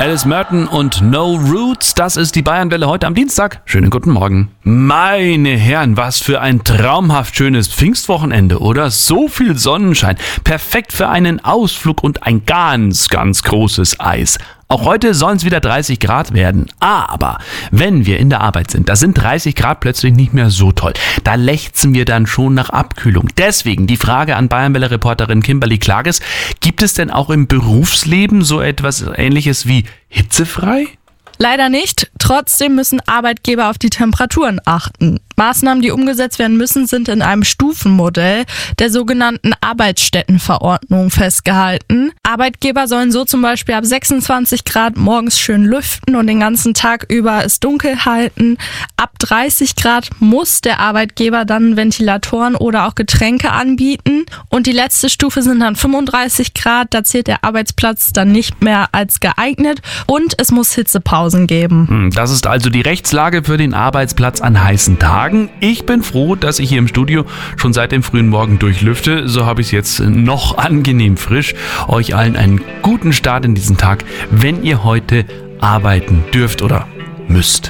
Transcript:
Alice Merton und No Roots, das ist die Bayernwelle heute am Dienstag. Schönen guten Morgen. Meine Herren, was für ein traumhaft schönes Pfingstwochenende, oder? So viel Sonnenschein, perfekt für einen Ausflug und ein ganz, ganz großes Eis. Auch heute sollen es wieder 30 Grad werden, aber wenn wir in der Arbeit sind, da sind 30 Grad plötzlich nicht mehr so toll. Da lechzen wir dann schon nach Abkühlung. Deswegen die Frage an Bayernwelle-Reporterin Kimberly Klages: Gibt es denn auch im Berufsleben so etwas Ähnliches wie hitzefrei? Leider nicht. Trotzdem müssen Arbeitgeber auf die Temperaturen achten. Maßnahmen, die umgesetzt werden müssen, sind in einem Stufenmodell der sogenannten Arbeitsstättenverordnung festgehalten. Arbeitgeber sollen so zum Beispiel ab 26 Grad morgens schön lüften und den ganzen Tag über es dunkel halten. Ab 30 Grad muss der Arbeitgeber dann Ventilatoren oder auch Getränke anbieten. Und die letzte Stufe sind dann 35 Grad. Da zählt der Arbeitsplatz dann nicht mehr als geeignet und es muss Hitzepausen geben. Das ist also die Rechtslage für den Arbeitsplatz an heißen Tagen. Ich bin froh, dass ich hier im Studio schon seit dem frühen Morgen durchlüfte. So habe ich es jetzt noch angenehm frisch. Euch allen einen guten Start in diesen Tag, wenn ihr heute arbeiten dürft oder müsst.